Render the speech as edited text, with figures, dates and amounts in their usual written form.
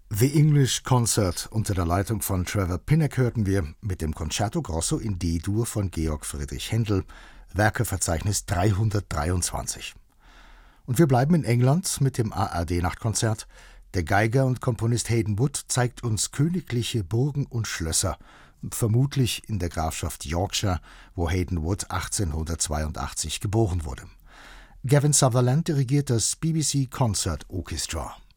The English Concert unter der Leitung von Trevor Pinnock hörten wir mit dem Concerto Grosso in D-Dur von Georg Friedrich Händel, Werkeverzeichnis 323. Und wir bleiben in England mit dem ARD-Nachtkonzert. Der Geiger und Komponist Haydn Wood zeigt uns königliche Burgen und Schlösser, vermutlich in der Grafschaft Yorkshire, wo Haydn Wood 1882 geboren wurde. Gavin Sutherland dirigiert das BBC Concert Orchestra.